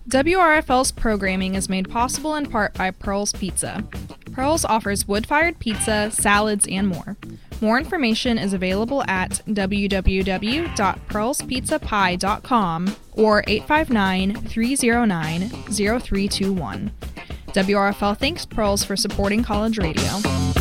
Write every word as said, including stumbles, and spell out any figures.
W R F L's programming is made possible in part by Pearl's Pizza. Pearl's offers wood-fired pizza, salads, and more. More information is available at w w w dot pearls pizza pie dot com or eight five nine, three zero nine, zero three two one. W R F L thanks Pearls for supporting college radio.